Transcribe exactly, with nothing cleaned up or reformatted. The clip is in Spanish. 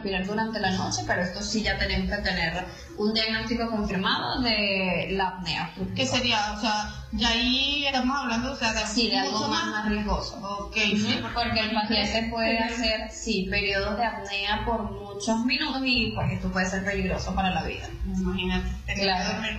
respirar durante la noche, pero esto sí ya tenemos que tener un diagnóstico confirmado de la apnea. ¿Qué sería? O sea, ya ahí estamos hablando, o sea, de, sí, de algo mucho más, más más riesgoso. Ok, sí, porque, porque el paciente puede hacer, sí, periodos de apnea por muchos minutos y pues esto puede ser peligroso para la vida. Imagínate, tener claro. que dormir